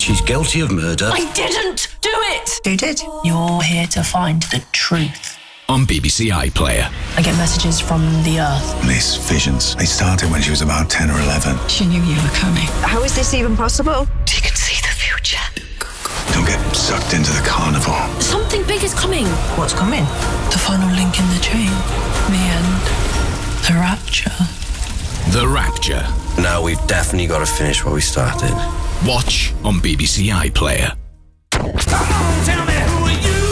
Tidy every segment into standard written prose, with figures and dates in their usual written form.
She's guilty of murder. I didn't do it! Who did? You're here to find the truth. On BBC iPlayer. I get messages from the Earth. These visions, they started when she was about 10 or 11. She knew you were coming. How is this even possible? She can see the future. Don't get sucked into the carnival. Something big is coming. What's coming? The final link in the chain. The end. The rapture. The Rapture. Now we've definitely got to finish what we started. Watch on BBC iPlayer. Come on, tell me who are you?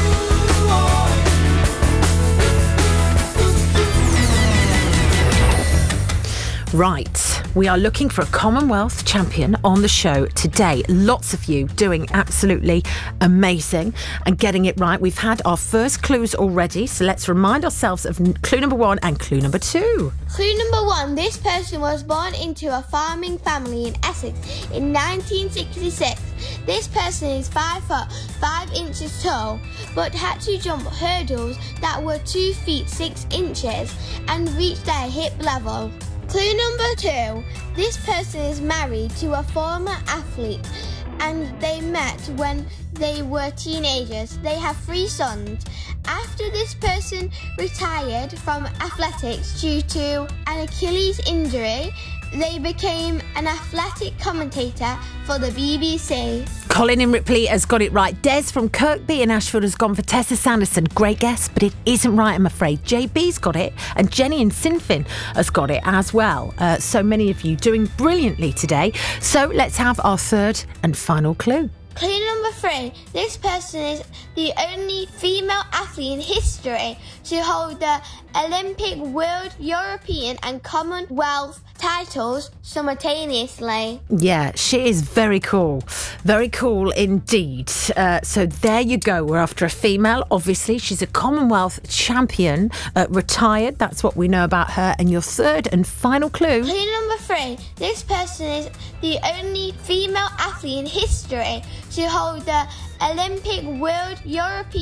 Right, we are looking for a Commonwealth champion on the show today. Lots of you doing absolutely amazing and getting it right. We've had our first clues already, so let's remind ourselves of clue number 1 and clue number 2. Clue number 1, this person was born into a farming family in Essex in 1966. This person is 5 foot 5 inches tall, but had to jump hurdles that were 2 feet 6 inches and reach their hip level. Clue number 2, this person is married to a former athlete and they met when they were teenagers. They have 3 sons. After this person retired from athletics due to an Achilles injury, they became an athletic commentator for the BBC. Colin in Ripley has got it right. Des from Kirkby in Ashfield has gone for Tessa Sanderson. Great guess, but it isn't right, I'm afraid. JB's got it, and Jenny in Sinfin has got it as well. So many of you doing brilliantly today. So let's have our third and final clue. Clue number 3, this person is the only female athlete in history to hold the Olympic, World, European and Commonwealth titles simultaneously. Yeah, she is very cool. Very cool indeed. So there you go. We're after a female. Obviously, she's a Commonwealth champion, retired. That's what we know about her. And your third and final clue. Clue number 3, this person is the only female athlete in history to hold the Olympic, World, European